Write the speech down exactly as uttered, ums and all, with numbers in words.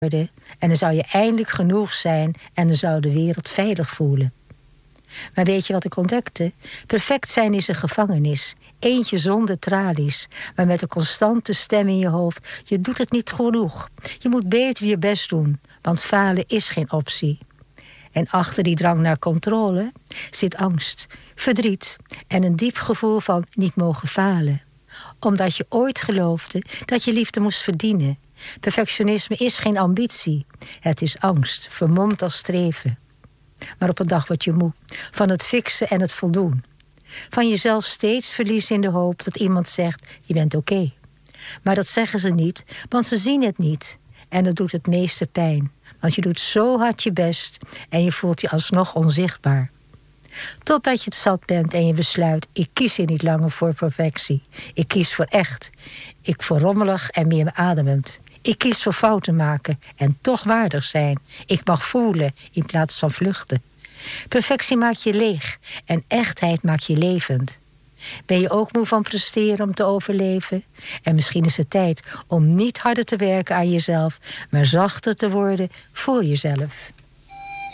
En dan zou je eindelijk genoeg zijn en dan zou de wereld veilig voelen. Maar weet je wat ik ontdekte? Perfect zijn is een gevangenis. Eentje zonder tralies, maar met een constante stem in je hoofd. Je doet het niet genoeg. Je moet beter je best doen, want falen is geen optie. En achter die drang naar controle zit angst, verdriet en een diep gevoel van niet mogen falen. Omdat je ooit geloofde dat je liefde moest verdienen. Perfectionisme is geen ambitie. Het is angst, vermomd als streven. Maar op een dag word je moe van het fixen en het voldoen. Van jezelf steeds verliezen in de hoop dat iemand zegt, je bent oké. Okay. Maar dat zeggen ze niet, want ze zien het niet. En dat doet het meeste pijn. Want je doet zo hard je best en je voelt je alsnog onzichtbaar. Totdat je het zat bent en je besluit, ik kies hier niet langer voor perfectie. Ik kies voor echt. Ik voor rommelig en meer ademend. Ik kies voor fouten maken en toch waardig zijn. Ik mag voelen in plaats van vluchten. Perfectie maakt je leeg en echtheid maakt je levend. Ben je ook moe van presteren om te overleven? En misschien is het tijd om niet harder te werken aan jezelf, maar zachter te worden voor jezelf.